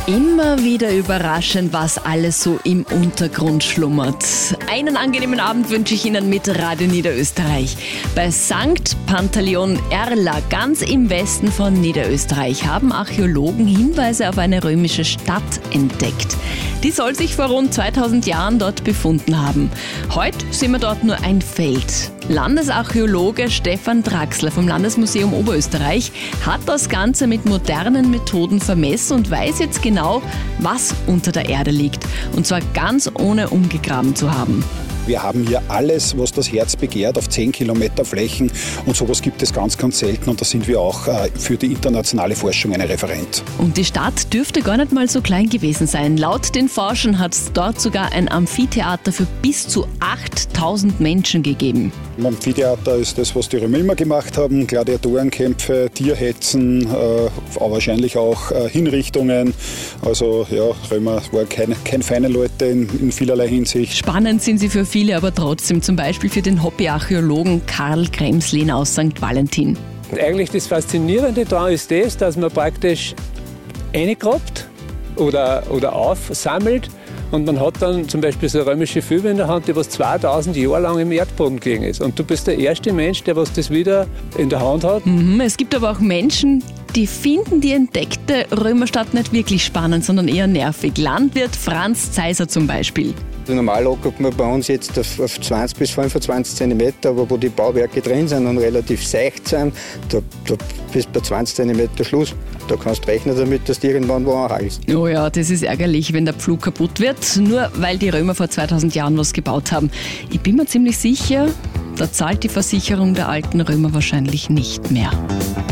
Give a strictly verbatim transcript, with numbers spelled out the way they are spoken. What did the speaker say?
Immer wieder überraschend, was alles so im Untergrund schlummert. Einen angenehmen Abend wünsche ich Ihnen mit Radio Niederösterreich. Bei Sankt Pantaleon Erla, ganz im Westen von Niederösterreich, haben Archäologen Hinweise auf eine römische Stadt entdeckt. Die soll sich vor rund zweitausend Jahren dort befunden haben. Heute sehen wir dort nur ein Feld. Landesarchäologe Stefan Draxler vom Landesmuseum Oberösterreich hat das Ganze mit modernen Methoden vermessen und weiß jetzt genau, was unter der Erde liegt. Und zwar ganz ohne umgegraben zu haben. Wir haben hier alles, was das Herz begehrt, auf zehn Kilometer Flächen und sowas gibt es ganz, ganz selten und da sind wir auch für die internationale Forschung eine Referent. Und die Stadt dürfte gar nicht mal so klein gewesen sein. Laut den Forschern hat es dort sogar ein Amphitheater für bis zu achttausend Menschen gegeben. Im Amphitheater ist das, was die Römer immer gemacht haben, Gladiatorenkämpfe, Tierhetzen, äh, aber wahrscheinlich auch äh, Hinrichtungen. Also ja, Römer waren keine, keine feinen Leute in, in vielerlei Hinsicht. Spannend sind sie für viele aber trotzdem, zum Beispiel für den Hobbyarchäologen Karl Kremslin aus Sankt Valentin. Und eigentlich das Faszinierende daran ist das, dass man praktisch reingrabt oder, oder aufsammelt und man hat dann zum Beispiel so eine römische Filme in der Hand, die was zweitausend Jahre lang im Erdboden gelegen ist. Und du bist der erste Mensch, der was das wieder in der Hand hat. Mhm, es gibt aber auch Menschen, die finden die entdeckte Römerstadt nicht wirklich spannend, sondern eher nervig. Landwirt Franz Zeiser zum Beispiel. Normal lagert man bei uns jetzt auf, auf zwanzig bis fünfundzwanzig Zentimeter, aber wo die Bauwerke drin sind und relativ seicht sind, da, da bist du bei zwanzig Zentimeter Schluss. Da kannst du rechnen damit, dass du irgendwann wo anhältst. Oh ja, das ist ärgerlich, wenn der Pflug kaputt wird, nur weil die Römer vor zweitausend Jahren was gebaut haben. Ich bin mir ziemlich sicher, da zahlt die Versicherung der alten Römer wahrscheinlich nicht mehr.